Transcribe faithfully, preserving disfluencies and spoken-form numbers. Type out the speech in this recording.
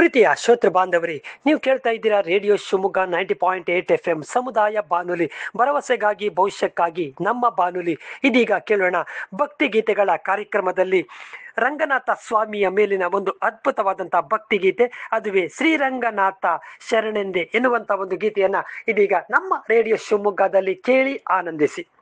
ಪ್ರೀತಿಯ ಶ್ರೋತೃ ಬಾಂಧವರಿ, ನೀವು ಕೇಳ್ತಾ ಇದ್ದೀರಾ radio Shivamogga ninety point eight F M ಸಮುದಾಯ ಬಾನುಲಿ, ಭರವಸೆಗಾಗಿ ಭವಿಷ್ಯಕ್ಕಾಗಿ ನಮ್ಮ ಬಾನುಲಿ. ಇದೀಗ ಕೇಳೋಣ ಭಕ್ತಿ ಗೀತೆಗಳ ಕಾರ್ಯಕ್ರಮದಲ್ಲಿ ರಂಗನಾಥ ಸ್ವಾಮಿಯ ಮೇಲಿನ ಒಂದು ಅದ್ಭುತವಾದಂತಹ ಭಕ್ತಿ ಗೀತೆ, ಅದುವೇ ಶ್ರೀರಂಗನಾಥ ಶರಣೆಂದೆ ಎನ್ನುವಂತ ಒಂದು ಗೀತೆಯನ್ನ ಇದೀಗ ನಮ್ಮ ರೇಡಿಯೋ ಶಿವಮೊಗ್ಗದಲ್ಲಿ ಕೇಳಿ ಆನಂದಿಸಿ.